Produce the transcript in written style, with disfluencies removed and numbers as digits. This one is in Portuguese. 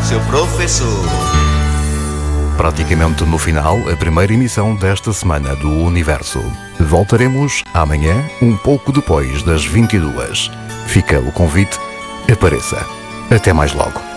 seu professor. Praticamente no final, a primeira emissão desta semana do Universo. Voltaremos amanhã, um pouco depois das 22. Fica o convite. Apareça. Até mais logo.